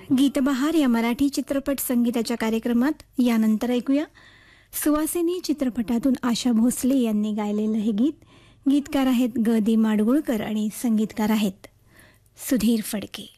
गीतबहार या मराठी चित्रपट संगीताच्या कार्यक्रमात यानंतर ऐकूया सुवासिनी चित्रपटातून आशा भोसले यांनी गायलेलं हे गीत. गीतकार आहेत ग दी माडगुळकर आणि संगीतकार आहेत सुधीर फडके.